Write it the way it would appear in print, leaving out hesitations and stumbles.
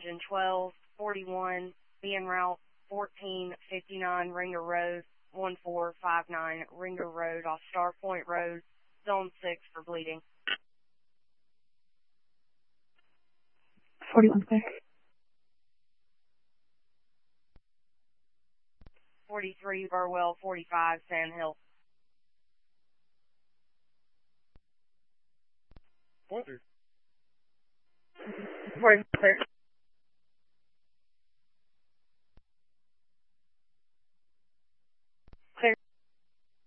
engine 1241, be en route 1459 Ringer Road, 1459 Ringer Road off Star Point Road, Zone 6 for bleeding. 41 clear. 43 Burwell, 45 Sand Hill. Pointer. 40 clear.